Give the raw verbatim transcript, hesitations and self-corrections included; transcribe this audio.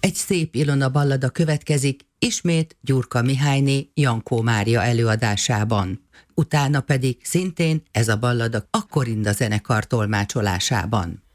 Egy szép Ilona ballada következik, ismét Gyurka Mihályné Jankó Mária előadásában. Utána pedig szintén ez a ballada a Korinda zenekar tolmácsolásában.